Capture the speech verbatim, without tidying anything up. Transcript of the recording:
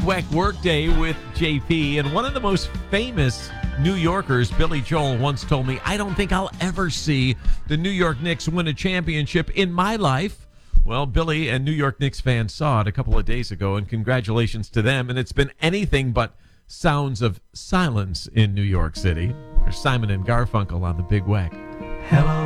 Weck Workday with J P. And one of the most famous New Yorkers, Billy Joel, once told me, I don't think I'll ever see the New York Knicks win a championship in my life. Well, Billy and New York Knicks fans saw it a couple of days ago, and congratulations to them. And it's been anything but sounds of silence in New York City. There's Simon and Garfunkel on the Big Weck. Hello.